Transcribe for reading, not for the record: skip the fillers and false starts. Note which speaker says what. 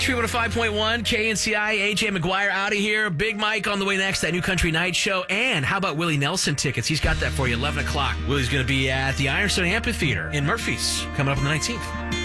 Speaker 1: Country 105.1, KNCI, AJ McGuire out of here. Big Mike on the way next, that new Country Night Show. And how about Willie Nelson tickets? He's got that for you, 11 o'clock. Willie's going to be at the Ironstone Amphitheater in Murphys coming up on the 19th.